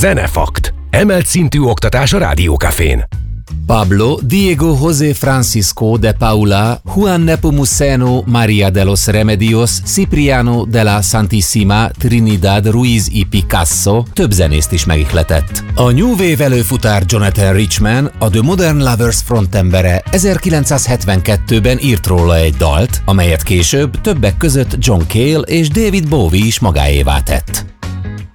Zenefakt. Emelt szintű oktatás a Rádiókafén. Pablo Diego José Francisco de Paula, Juan Nepomuceno María de los Remedios, Cipriano de la Santísima Trinidad Ruiz y Picasso több zenészt is megihletett. A New Wave előfutár Jonathan Richman, a The Modern Lovers frontembere 1972-ben írt róla egy dalt, amelyet később többek között John Cale és David Bowie is magáévá tett.